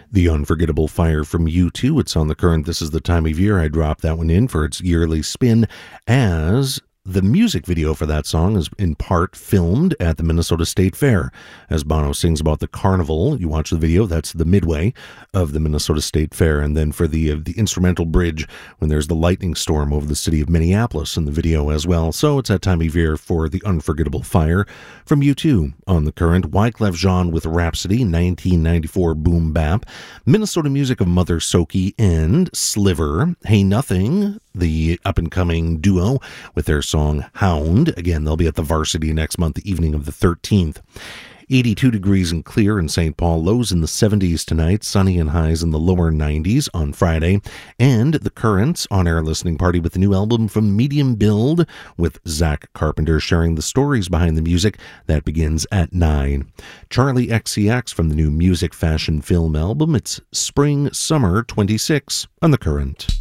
The Unforgettable Fire from U2. It's on the current. This is the time of year I dropped that one in for its yearly spin, as the music video for that song is in part filmed at the Minnesota State Fair. As Bono sings about the carnival, you watch the video, that's the midway of the Minnesota State Fair. And then for the instrumental bridge, when there's the lightning storm over the city of Minneapolis in the video as well. So it's that time of year for The Unforgettable Fire from U2 on the current. Wyclef Jean with Rhapsody, 1994 boom bap. Minnesota music of Mother Soki and Sliver. Hey Nothing, the up-and-coming duo with their song Hound. Again, they'll be at the Varsity next month, the evening of the 13th. 82 degrees and clear in St. Paul. Lows in the 70s tonight. Sunny and highs in the lower 90s on Friday. And the Currents on-air listening party with the new album from Medium Build with Zach Carpenter sharing the stories behind the music. That begins at 9. Charlie XCX from the new Music Fashion Film album. It's Spring Summer 26 on the Current.